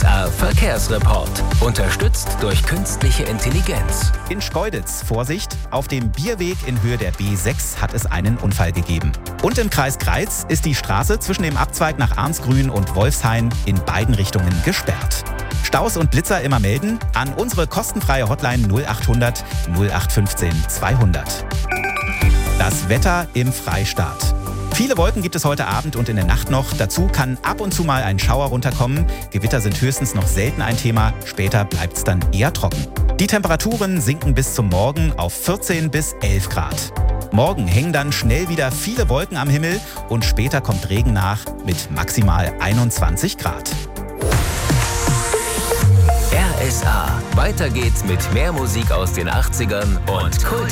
RSA Verkehrsreport. Unterstützt durch künstliche Intelligenz. In Schkeuditz, Vorsicht, auf dem Bierweg in Höhe der B6 hat es einen Unfall gegeben. Und im Kreis Greiz ist die Straße zwischen dem Abzweig nach Arnsgrün und Wolfshain in beiden Richtungen gesperrt. Staus und Blitzer immer melden an unsere kostenfreie Hotline 0800 0815 200. Das Wetter im Freistaat. Viele Wolken gibt es heute Abend und in der Nacht noch. Dazu kann ab und zu mal ein Schauer runterkommen. Gewitter sind höchstens noch selten ein Thema. Später bleibt es dann eher trocken. Die Temperaturen sinken bis zum Morgen auf 14 bis 11 Grad. Morgen hängen dann schnell wieder viele Wolken am Himmel und später kommt Regen nach mit maximal 21 Grad. RSA. Weiter geht's mit mehr Musik aus den 80ern und Kult.